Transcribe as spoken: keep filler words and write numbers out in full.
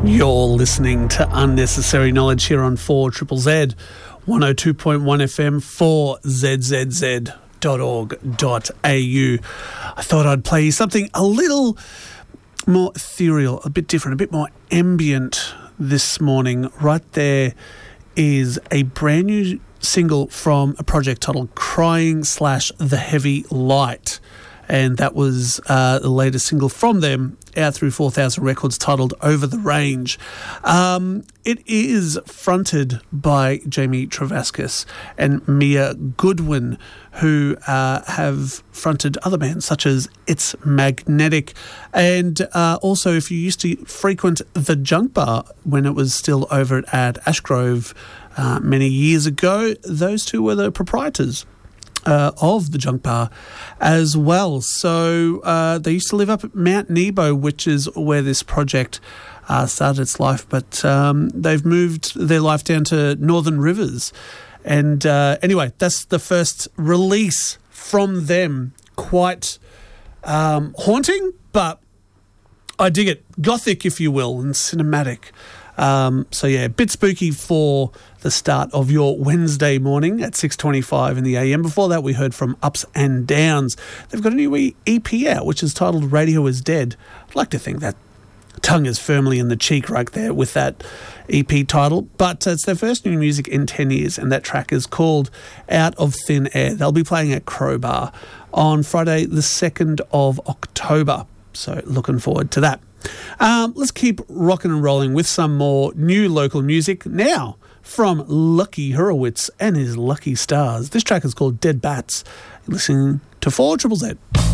You're listening to Unnecessary Knowledge here on four Triple Z, one oh two point one F M, four Z Z Z dot org dot A U. I thought I'd play you something a little more ethereal, a bit different, a bit more ambient this morning. Right there is a brand new single from a project titled Crying slash The Heavy Light. And that was uh, the latest single from them, out through four thousand Records, titled Over the Range. Um, it is fronted by Jamie Travaskis and Mia Goodwin, who uh, have fronted other bands such as It's Magnetic. And uh, also, if you used to frequent the Junk Bar when it was still over at Ashgrove uh, many years ago, those two were the proprietors Uh, of the Junk Bar as well. So uh, they used to live up at Mount Nebo, which is where this project uh, started its life, but um, they've moved their life down to Northern Rivers. And uh, anyway, that's the first release from them. Quite um, haunting, but I dig it. Gothic, if you will, and cinematic. Um, so yeah, a bit spooky for the start of your Wednesday morning at six twenty-five in the A M. Before that, we heard from Ups and Downs. They've got a new E P out, which is titled Radio Is Dead. I'd like to think that tongue is firmly in the cheek right there with that E P title, but it's their first new music in ten years, and that track is called Out of Thin Air. They'll be playing at Crowbar on Friday the second of October, so looking forward to that. Um, let's keep rocking and rolling with some more new local music now from Lucky Hurwitz and his Lucky Stars. This track is called Dead Bats. You're listening to four Triple Z.